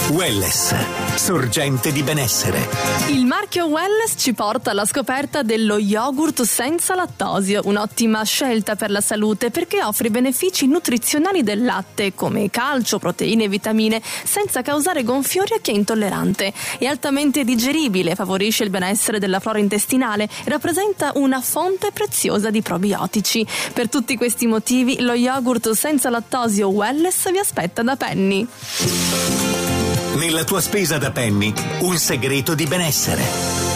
Welless, sorgente di benessere. Il marchio Welless ci porta alla scoperta dello yogurt senza lattosio, un'ottima scelta per la salute perché offre i benefici nutrizionali del latte come calcio, proteine e vitamine senza causare gonfiori a chi è intollerante. È altamente digeribile, favorisce il benessere della flora intestinale e rappresenta una fonte preziosa di probiotici. Per tutti questi motivi lo yogurt senza lattosio Welless vi aspetta da Penny. Nella tua spesa da Penny, un segreto di benessere.